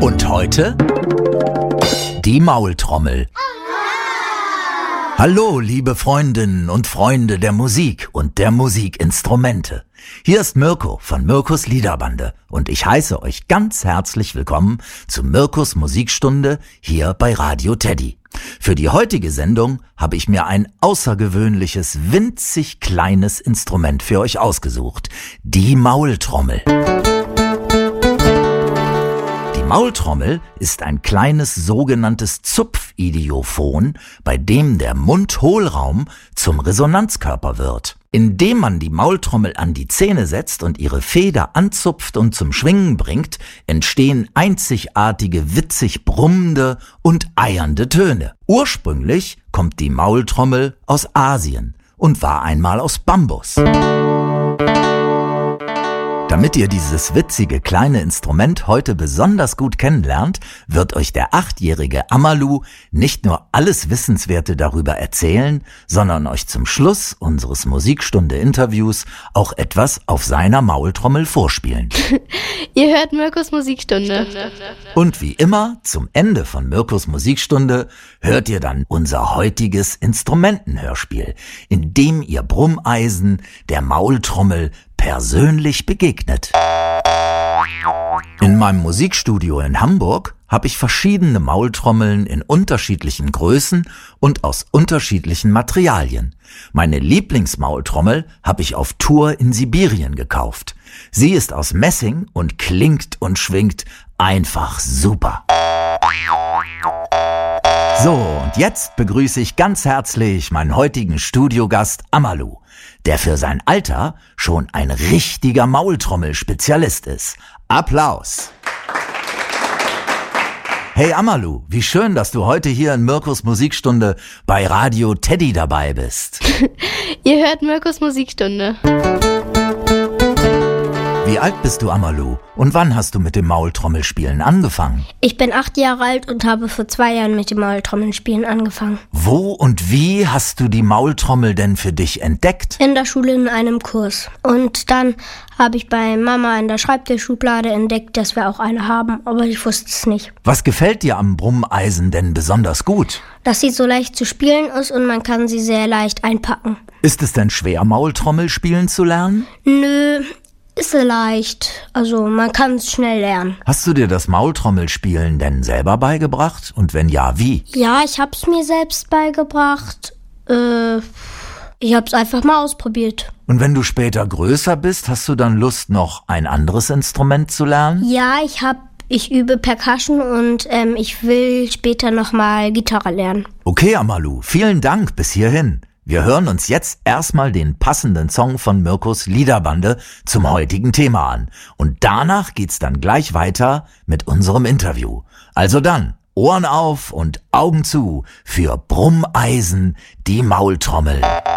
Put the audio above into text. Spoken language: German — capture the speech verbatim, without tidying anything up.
Und heute die Maultrommel. Hallo, liebe Freundinnen und Freunde der Musik und der Musikinstrumente. Hier ist Mirko von Mirkos Liederbande und ich heiße euch ganz herzlich willkommen zu Mirkos Musikstunde hier bei Radio Teddy. Für die heutige Sendung habe ich mir ein außergewöhnliches, winzig kleines Instrument für euch ausgesucht. Die Maultrommel. Die Maultrommel ist ein kleines sogenanntes Zupfidiophon, bei dem der Mundhohlraum zum Resonanzkörper wird. Indem man die Maultrommel an die Zähne setzt und ihre Feder anzupft und zum Schwingen bringt, entstehen einzigartige, witzig brummende und eiernde Töne. Ursprünglich kommt die Maultrommel aus Asien und war einmal aus Bambus. Damit ihr dieses witzige kleine Instrument heute besonders gut kennenlernt, wird euch der achtjährige Amalu nicht nur alles Wissenswerte darüber erzählen, sondern euch zum Schluss unseres Musikstunde-Interviews auch etwas auf seiner Maultrommel vorspielen. Ihr hört Mirkos Musikstunde. Und wie immer, zum Ende von Mirkos Musikstunde hört ihr dann unser heutiges Instrumentenhörspiel, in dem ihr Brummeisen der Maultrommel persönlich begegnet. In meinem Musikstudio in Hamburg habe ich verschiedene Maultrommeln in unterschiedlichen Größen und aus unterschiedlichen Materialien. Meine Lieblingsmaultrommel habe ich auf Tour in Sibirien gekauft. Sie ist aus Messing und klingt und schwingt einfach super. So, und jetzt begrüße ich ganz herzlich meinen heutigen Studiogast Amalu, der für sein Alter schon ein richtiger Maultrommel-Spezialist ist. Applaus! Hey Amalu, wie schön, dass du heute hier in Mirkos Musikstunde bei Radio Teddy dabei bist. Ihr hört Mirkos Musikstunde. Wie alt bist du, Amalu? Und wann hast du mit dem Maultrommelspielen angefangen? Ich bin acht Jahre alt und habe vor zwei Jahren mit dem Maultrommelspielen angefangen. Wo und wie hast du die Maultrommel denn für dich entdeckt? In der Schule in einem Kurs. Und dann habe ich bei Mama in der Schreibtischschublade entdeckt, dass wir auch eine haben, aber ich wusste es nicht. Was gefällt dir am Brummeisen denn besonders gut? Dass sie so leicht zu spielen ist und man kann sie sehr leicht einpacken. Ist es denn schwer, Maultrommel spielen zu lernen? Nö. Ist so leicht, also man kann es schnell lernen. Hast du dir das Maultrommelspielen denn selber beigebracht? Und wenn ja, wie? Ja, ich hab's mir selbst beigebracht. Äh, ich hab's einfach mal ausprobiert. Und wenn du später größer bist, hast du dann Lust, noch ein anderes Instrument zu lernen? Ja, ich hab, ich übe Percussion und ähm, ich will später nochmal Gitarre lernen. Okay, Amalu, vielen Dank bis hierhin. Wir hören uns jetzt erstmal den passenden Song von Mirkos Liederbande zum heutigen Thema an. Und danach geht's dann gleich weiter mit unserem Interview. Also dann, Ohren auf und Augen zu für Brummeisen, die Maultrommel.